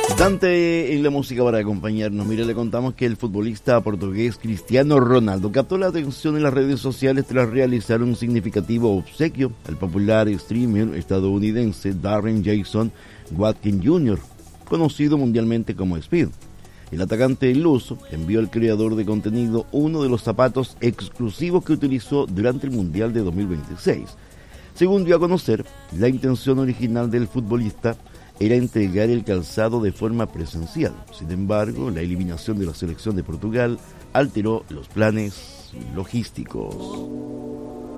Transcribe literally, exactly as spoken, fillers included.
Dante en la música para acompañarnos. Mire, le contamos que el futbolista portugués Cristiano Ronaldo captó la atención en las redes sociales tras realizar un significativo obsequio al popular streamer estadounidense Darren Jason Watkins junior, conocido mundialmente como Speed. El atacante luso envió al creador de contenido uno de los zapatos exclusivos que utilizó durante el Mundial de dos mil veintiséis. Según dio a conocer, la intención original del futbolista era entregar el calzado de forma presencial. Sin embargo, la eliminación de la selección de Portugal alteró los planes logísticos.